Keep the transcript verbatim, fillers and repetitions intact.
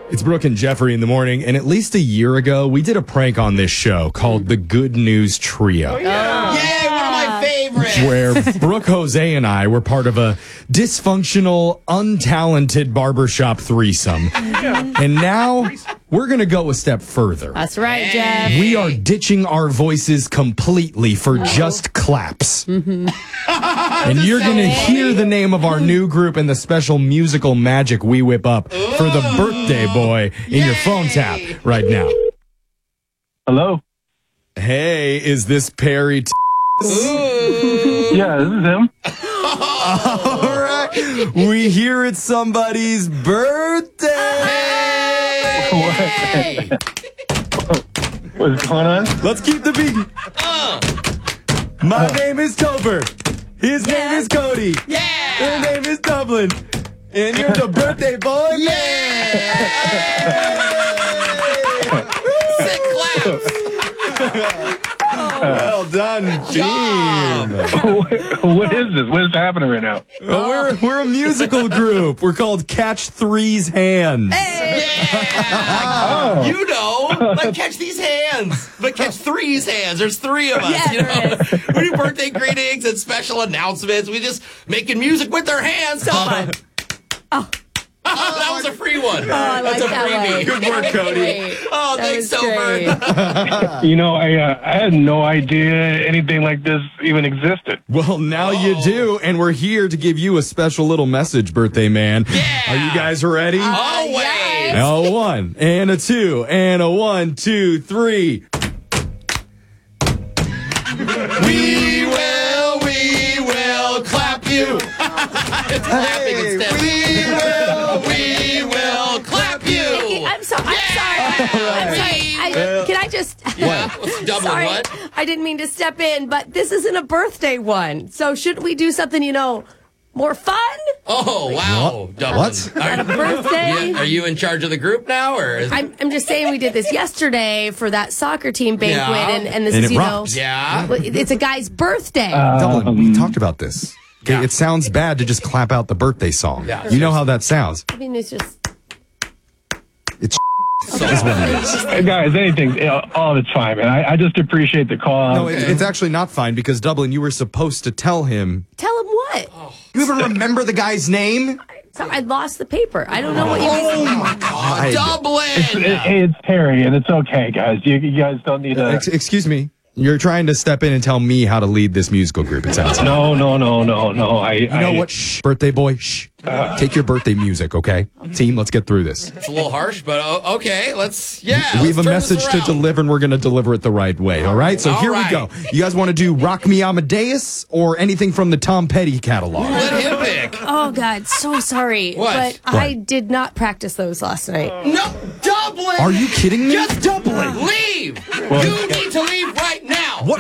It's Brooke and Jeffrey in the morning, and at least a year ago, we did a prank on this show called the Good News Trio. Oh, yeah. Yay, one of my favorites! Where Brooke, Jose, and I were part of a dysfunctional, untalented barbershop threesome. And now, we're going to go a step further. That's right, Jeff. We are ditching our voices completely for just claps. Mm-hmm. And you're going to hear the name of our new group and the special musical magic we whip up for the birthday boy in Yay. Your phone tap right now. Hello? Hey, is this Perry T- Yeah, this is him. All right. We hear it's somebody's birthday. Hey. What's going on? Let's keep the beat. Uh. My uh. name is Topher. His yeah. name is Cody. Yeah. His name is Dublin. And you're the birthday boy. Yeah. Sick claps. Oh, well done, team. What is this? What is happening right now? Well, we're we're a musical group. We're called Catch Three's Hands. Hey. Yeah. Oh. You know, like Catch These Hands, but Catch Three's Hands. There's three of us. Yeah, you know, we do birthday greetings and special announcements. We just making music with our hands. So fun. Oh. Oh, that was a free one. Oh, I like That's a that freebie. one. Good work, Cody. Oh, that thanks, Topher. You know, I uh, I had no idea anything like this even existed. Well, now oh. you do, and we're here to give you a special little message, birthday man. Yeah. Are you guys ready? Always. Yes. A one, and a two, and a one, two, three. We will, we will clap you. It's clapping Hey, instead. we will, we will clap you. I'm sorry. I'm sorry. I'm sorry. I, Well, can I just? Yeah. What's double Sorry, what? I didn't mean to step in, but this isn't a birthday one. So shouldn't we do something, you know, more fun? Oh, wow. Double. What? At a birthday? Yeah, are you in charge of the group now, or? Is... I'm, I'm just saying we did this yesterday for that soccer team banquet, Yeah. and, and this And is, it you rocks. know, Yeah. well, it's a guy's birthday. Dublin, we talked about this. Okay, Yeah. it sounds bad to just clap out the birthday song. Yeah, you know how that sounds. I mean, it's just. It's is what it is. Hey, guys, anything, you know, all of it's fine, man. I, I just appreciate the call. No, it, it's actually not fine because Dublin, you were supposed to tell him. Tell him what? You even remember the guy's name? So I lost the paper. I don't know what you Oh mean. my God! Dublin. It, hey, it's Terry, and it's okay, guys. You, you guys don't need to... Ex- excuse me. You're trying to step in and tell me how to lead this musical group. It sounds like. No, no, no, no, no. I, You know I, what? Shh, birthday boy. Shh. Uh, Take your birthday music, okay? Team, let's get through this. It's a little harsh, but uh, okay. Let's, yeah. We have a let's turn message this to around. deliver, and we're going to deliver it the right way, all right? So All here right. we go. You guys want to do Rock Me Amadeus or anything from the Tom Petty catalog? Let him pick. Oh, God. So sorry. What? But I did not practice those last night. No, Dublin. Are you kidding me? Just Dublin. Leave. Well- You need to leave right now.